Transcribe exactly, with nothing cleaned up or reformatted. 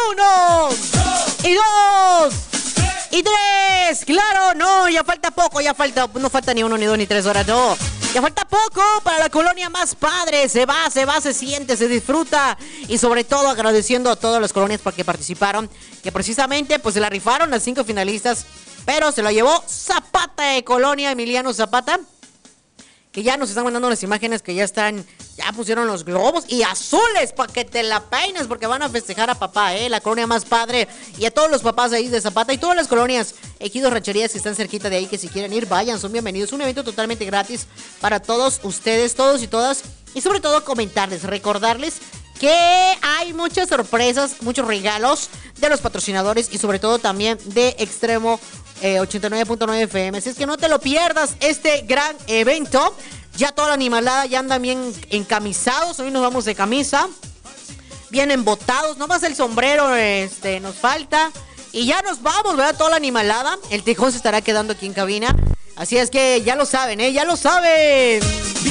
uno, y dos, y tres. Claro, no, ya falta poco, ya falta, no falta ni uno, ni dos, ni tres horas, no. Ya falta poco para la colonia Más Padre. Se va, se va, se siente, se disfruta. Y sobre todo agradeciendo a todas las colonias porque participaron. Que precisamente pues se la rifaron las cinco finalistas. Pero se lo llevó Zapata de Colonia, Emiliano Zapata. Que ya nos están mandando las imágenes que ya están, ya pusieron los globos y azules para que te la peines porque van a festejar a papá, eh, la colonia Más Padre y a todos los papás ahí de Zapata y todas las colonias, ejidos, rancherías que están cerquita de ahí, que si quieren ir, vayan, son bienvenidos. Un evento totalmente gratis para todos ustedes, todos y todas, y sobre todo comentarles, recordarles que hay muchas sorpresas, muchos regalos de los patrocinadores y sobre todo también de Extremo eh, ochenta y nueve punto nueve F M. Así es que no te lo pierdas este gran evento. Ya toda la animalada ya andan bien encamisados. Hoy nos vamos de camisa, bien embotados. Nomás el sombrero este, nos falta. Y ya nos vamos, ¿verdad? Toda la animalada. El tejón se estará quedando aquí en cabina. Así es que ya lo saben, ¿eh? Ya lo saben.